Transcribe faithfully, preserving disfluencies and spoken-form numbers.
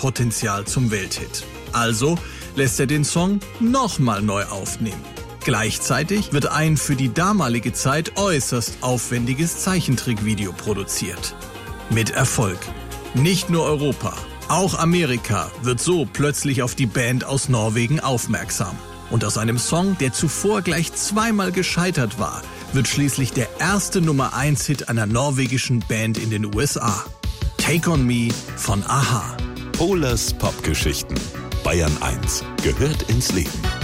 Potenzial zum Welthit. Also lässt er den Song nochmal neu aufnehmen. Gleichzeitig wird ein für die damalige Zeit äußerst aufwendiges Zeichentrickvideo produziert. Mit Erfolg. Nicht nur Europa, auch Amerika wird so plötzlich auf die Band aus Norwegen aufmerksam. Und aus einem Song, der zuvor gleich zweimal gescheitert war, wird schließlich der erste Nummer eins Hit einer norwegischen Band in den U S A. Take on Me von a-ha. Polas Popgeschichten. Bayern eins gehört ins Leben.